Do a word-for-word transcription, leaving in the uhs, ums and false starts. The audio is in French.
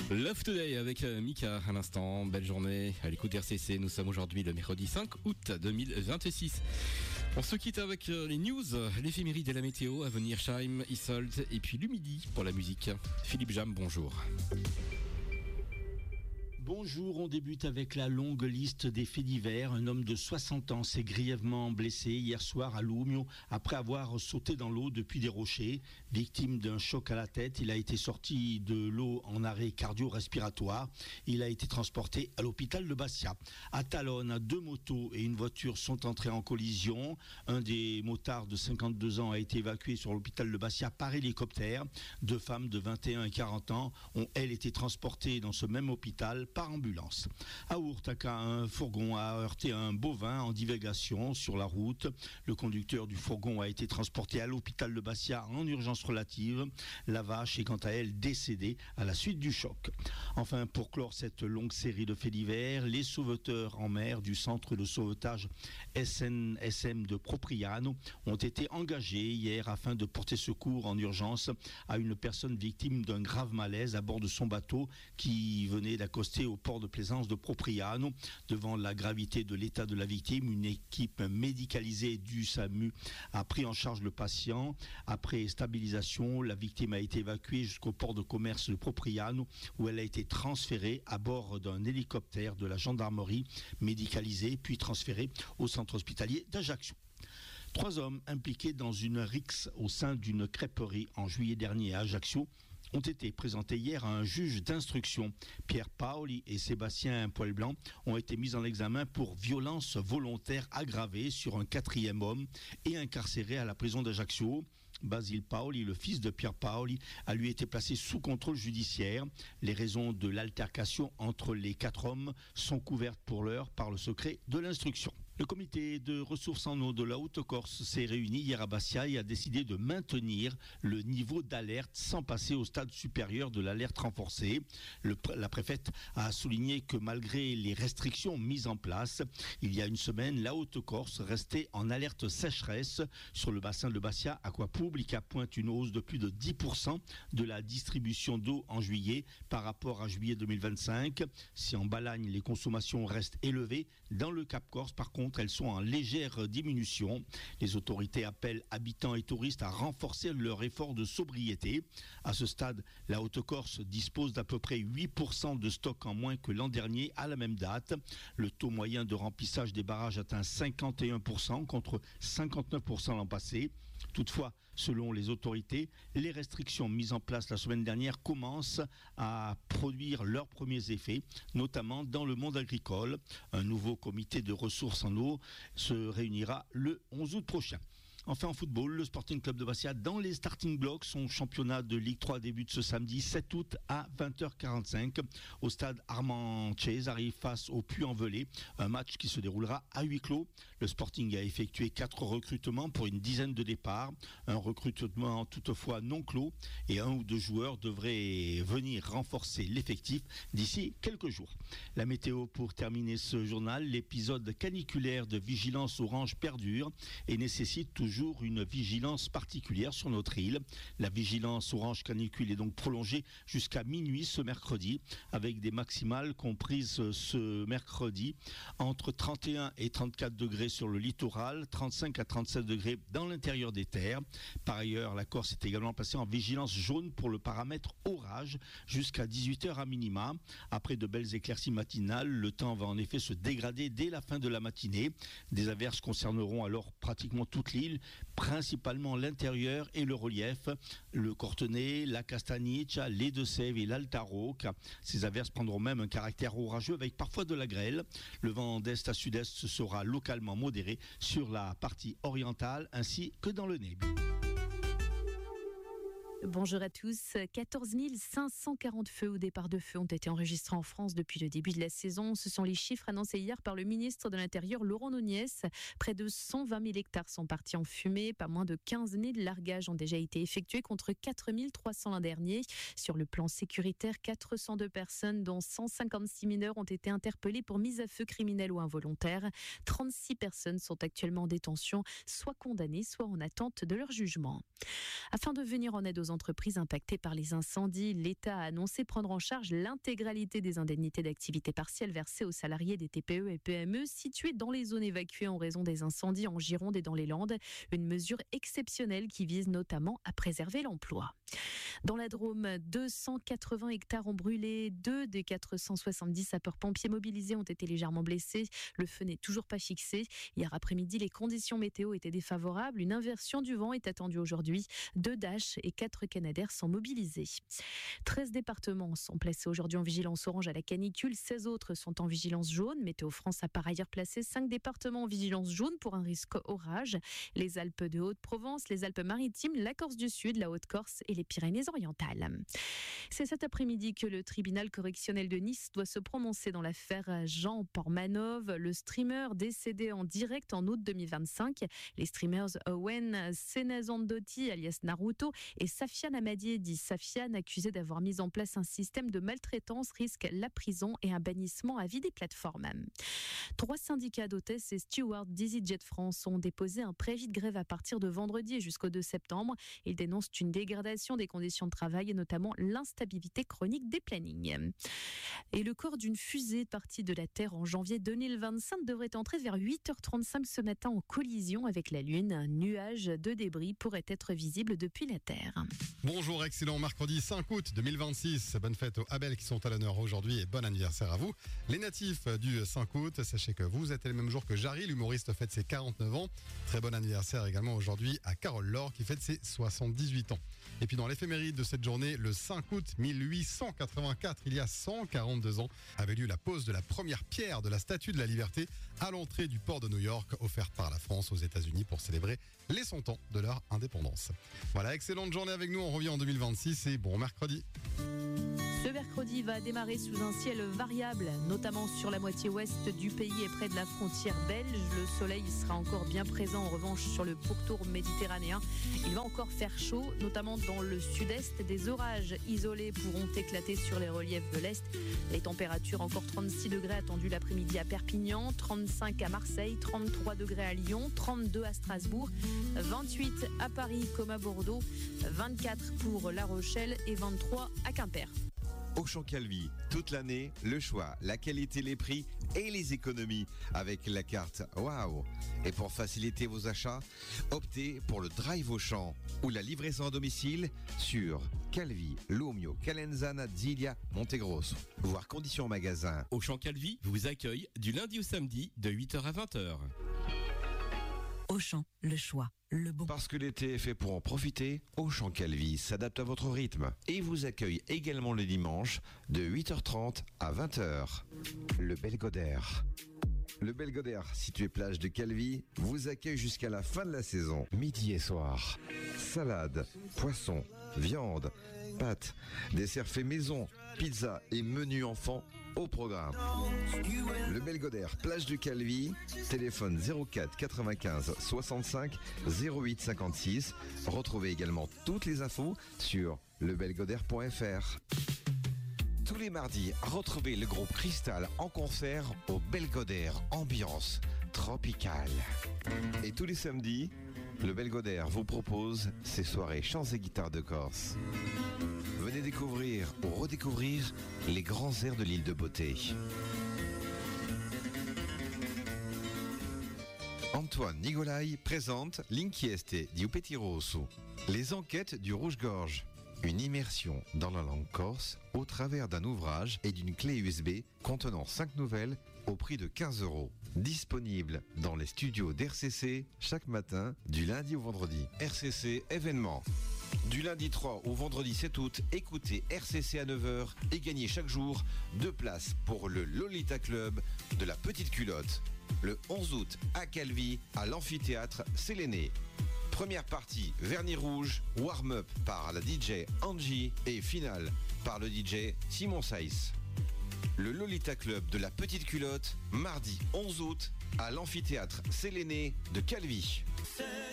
Love Today avec Mika à l'instant. Belle journée à l'écoute R C C. Nous sommes aujourd'hui le mercredi cinq août deux mille vingt-six. On se quitte avec les news, l'éphéméride et la météo. À venir, Chaim, Isolde et puis l'Humidi pour la musique. Philippe Jam, bonjour. Bonjour, on débute avec la longue liste des faits divers. Un homme de soixante ans s'est grièvement blessé hier soir à Loumio après avoir sauté dans l'eau depuis des rochers. Victime d'un choc à la tête, il a été sorti de l'eau en arrêt cardio-respiratoire. Il a été transporté à l'hôpital de Bastia. À Talonne, deux motos et une voiture sont entrées en collision. Un des motards de cinquante-deux ans a été évacué sur l'hôpital de Bastia par hélicoptère. Deux femmes de vingt et un et quarante ans ont, elles, été transportées dans ce même hôpital par ambulance. À Ourtaka, un fourgon a heurté un bovin en divagation sur la route. Le conducteur du fourgon a été transporté à l'hôpital de Bastia en urgence relative. La vache est quant à elle décédée à la suite du choc. Enfin, pour clore cette longue série de faits divers, les sauveteurs en mer du centre de sauvetage S N S M de Propriano ont été engagés hier afin de porter secours en urgence à une personne victime d'un grave malaise à bord de son bateau qui venait d'accoster au port de plaisance de Propriano. Devant la gravité de l'état de la victime, une équipe médicalisée du SAMU a pris en charge le patient. Après stabilisation, la victime a été évacuée jusqu'au port de commerce de Propriano où elle a été transférée à bord d'un hélicoptère de la gendarmerie médicalisée puis transférée au centre hospitalier d'Ajaccio. Trois hommes impliqués dans une rixe au sein d'une crêperie en juillet dernier à Ajaccio ont été présentés hier à un juge d'instruction. Pierre Paoli et Sébastien Poilblanc ont été mis en examen pour violence volontaire aggravée sur un quatrième homme et incarcéré à la prison d'Ajaccio. Basile Paoli, le fils de Pierre Paoli, a lui été placé sous contrôle judiciaire. Les raisons de l'altercation entre les quatre hommes sont couvertes pour l'heure par le secret de l'instruction. Le comité de ressources en eau de la Haute-Corse s'est réuni hier à Bastia et a décidé de maintenir le niveau d'alerte sans passer au stade supérieur de l'alerte renforcée. Le, la préfète a souligné que malgré les restrictions mises en place, il y a une semaine, la Haute-Corse restait en alerte sécheresse sur le bassin de Bastia. Aquapublica pointe une hausse de plus de dix pour cent de la distribution d'eau en juillet par rapport à juillet deux mille vingt-cinq. Si en Balagne, les consommations restent élevées, dans le Cap Corse, par contre, elles sont en légère diminution. Les autorités appellent habitants et touristes à renforcer leur effort de sobriété. À ce stade, la Haute-Corse dispose d'à peu près huit pour cent de stock en moins que l'an dernier à la même date. Le taux moyen de remplissage des barrages atteint cinquante et un pour cent contre cinquante-neuf pour cent l'an passé. Toutefois, selon les autorités, les restrictions mises en place la semaine dernière commencent à produire leurs premiers effets, notamment dans le monde agricole. Un nouveau comité de ressources en eau se réunira le onze août prochain. Enfin en football, le Sporting Club de Bastia dans les starting blocks. Son championnat de Ligue trois débute ce samedi sept août à vingt heures quarante-cinq au stade Armand Chase arrive face au Puy-en-Velay, un match qui se déroulera à huis clos. Le Sporting a effectué quatre recrutements pour une dizaine de départs, un recrutement toutefois non clos et un ou deux joueurs devraient venir renforcer l'effectif d'ici quelques jours. La météo pour terminer ce journal, l'épisode caniculaire de vigilance orange perdure et nécessite toujours une vigilance particulière sur notre île. La vigilance orange canicule est donc prolongée jusqu'à minuit ce mercredi, avec des maximales comprises ce mercredi entre trente et un et trente-quatre degrés sur le littoral, trente-cinq à trente-sept degrés dans l'intérieur des terres. Par ailleurs, la Corse est également placée en vigilance jaune pour le paramètre orage jusqu'à dix-huit heures à minima. Après de belles éclaircies matinales, le temps va en effet se dégrader dès la fin de la matinée. Des averses concerneront alors pratiquement toute l'île, principalement l'intérieur et le relief, le Cortenay, la Castagnice, les Deux-Sèvres et l'Altaroc. Ces averses prendront même un caractère orageux avec parfois de la grêle. Le vent d'est à sud-est sera localement modéré sur la partie orientale ainsi que dans le Neb. Bonjour à tous. quatorze mille cinq cent quarante feux ou départs de feu ont été enregistrés en France depuis le début de la saison. Ce sont les chiffres annoncés hier par le ministre de l'Intérieur, Laurent Nunez. Près de cent vingt mille hectares sont partis en fumée. Pas moins de quinze mille largages ont déjà été effectués contre quatre mille trois cents l'an dernier. Sur le plan sécuritaire, quatre cent deux personnes, dont cent cinquante-six mineurs, ont été interpellées pour mise à feu criminelle ou involontaire. trente-six personnes sont actuellement en détention, soit condamnées, soit en attente de leur jugement. Afin de venir en aide aux aux entreprises impactées par les incendies. L'État a annoncé prendre en charge l'intégralité des indemnités d'activité partielle versées aux salariés des T P E et P M E situés dans les zones évacuées en raison des incendies en Gironde et dans les Landes. Une mesure exceptionnelle qui vise notamment à préserver l'emploi. Dans la Drôme, deux cent quatre-vingts hectares ont brûlé. Deux des quatre cent soixante-dix sapeurs-pompiers mobilisés ont été légèrement blessés. Le feu n'est toujours pas fixé. Hier après-midi, les conditions météo étaient défavorables. Une inversion du vent est attendue aujourd'hui. Deux Dash et quatre Canadair sont mobilisés. treize départements sont placés aujourd'hui en vigilance orange à la canicule. seize autres sont en vigilance jaune. Météo France a par ailleurs placé cinq départements en vigilance jaune pour un risque orage. Les Alpes de Haute-Provence, les Alpes-Maritimes, la Corse du Sud, la Haute-Corse et les Pyrénées-Orientales. C'est cet après-midi que le tribunal correctionnel de Nice doit se prononcer dans l'affaire Jean Portmanov, le streamer décédé en direct en août deux mille vingt-cinq. Les streamers Owen Senazandotti, alias Naruto, et Safiane Amadié, dit Safiane, accusé d'avoir mis en place un système de maltraitance, risquent la prison et un bannissement à vie des plateformes. Trois syndicats d'hôtesses et stewards d'EasyJet France ont déposé un préavis de grève à partir de vendredi et jusqu'au deux septembre. Ils dénoncent une dégradation des conditions de travail et notamment l'instabilité chronique des plannings. Et le corps d'une fusée partie de la Terre en janvier deux mille vingt-cinq devrait entrer vers huit heures trente-cinq ce matin en collision avec la Lune. Un nuage de débris pourrait être visible depuis la Terre. Bonjour, excellent mercredi cinq août deux mille vingt-six. Bonne fête aux Abel qui sont à l'honneur aujourd'hui et bon anniversaire à vous. Les natifs du cinq août, sachez que vous êtes le même jour que Jarry, l'humoriste fête ses quarante-neuf ans. Très bon anniversaire également aujourd'hui à Carole Laure qui fête ses soixante-dix-huit ans. Et puis dans l'éphéméride de cette journée, le cinq août mille huit cent quatre-vingt-quatre, il y a cent quarante-deux ans, avait lieu la pose de la première pierre de la Statue de la Liberté à l'entrée du port de New York, offerte par la France aux États-Unis pour célébrer les cent ans de leur indépendance. Voilà, excellente journée avec nous, on revient en deux mille vingt-six et bon mercredi. Ce mercredi va démarrer sous un ciel variable, notamment sur la moitié ouest du pays et près de la frontière belge. Le soleil sera encore bien présent en revanche sur le pourtour méditerranéen. Il va encore faire chaud, notamment dans le sud-est. Des orages isolés pourront éclater sur les reliefs de l'Est. Les températures encore trente-six degrés attendus l'après-midi à Perpignan, trente-cinq à Marseille, trente-trois degrés à Lyon, trente-deux à Strasbourg, vingt-huit à Paris comme à Bordeaux, vingt-quatre pour La Rochelle et vingt-trois à Quimper. Auchan Calvi, toute l'année, le choix, la qualité, les prix et les économies avec la carte Waouh. Et pour faciliter vos achats, optez pour le Drive Auchan ou la livraison à domicile sur Calvi, Lumio, Calenzana, Zilia, Montegrosso. Voir conditions en magasin. Auchan Calvi vous accueille du lundi au samedi de huit heures à vingt heures. Auchan, le choix, le bon. Parce que l'été est fait pour en profiter, Auchan Calvi s'adapte à votre rythme et vous accueille également le dimanche de huit heures trente à vingt heures. Le Belgodère. Le Belgodère, situé plage de Calvi, vous accueille jusqu'à la fin de la saison, midi et soir. Salade, poisson, viande, pâtes, desserts faits maison, pizza et menu enfant au programme. Le Belgodère, plage de Calvi, téléphone zéro quatre quatre-vingt-quinze soixante-cinq zéro huit cinquante-six. Retrouvez également toutes les infos sur lebelgodère point f r. Tous les mardis, retrouvez le groupe Cristal en concert au Belgodère, ambiance tropicale. Et tous les samedis, le Belgodère vous propose ses soirées chants et guitares de Corse. Venez découvrir ou redécouvrir les grands airs de l'île de Beauté. Antoine Nigolai présente L'inchieste di Petit Rosso, les enquêtes du Rouge-Gorge. Une immersion dans la langue corse au travers d'un ouvrage et d'une clé U S B contenant cinq nouvelles au prix de quinze euros. Disponible dans les studios d'R C C chaque matin du lundi au vendredi. R C C événement. Du lundi trois au vendredi sept août, écoutez R C C à neuf heures et gagnez chaque jour deux places pour le Lolita Club de la Petite Culotte. Le onze août à Calvi, à l'amphithéâtre Séléné. Première partie, vernis rouge, warm-up par la D J Angie et finale par le D J Simon Saïs. Le Lolita Club de la Petite Culotte, mardi onze août à l'amphithéâtre Séléné de Calvi.